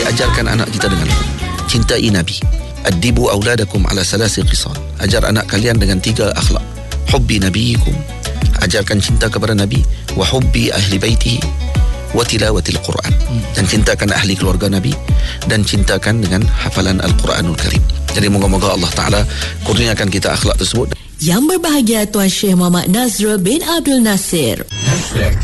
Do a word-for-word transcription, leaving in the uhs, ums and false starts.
ajarkan anak kita dengan cintai Nabi. Addibu auladakum ala salasi qisal. Ajar anak kalian dengan tiga akhlak. Hubbi nabiyikum, ajarkan cinta kepada Nabi. Wa hubbi ahli baitihi wa tilawatil Quran. Dan cintakan ahli keluarga Nabi, dan cintakan dengan hafalan Al-Quranul Karim. Jadi moga-moga Allah Ta'ala kurniakan kita akhlak tersebut. Yang berbahagia Tuan Syekh Muhammad Nazrul bin Abdul Nasir. Hashtag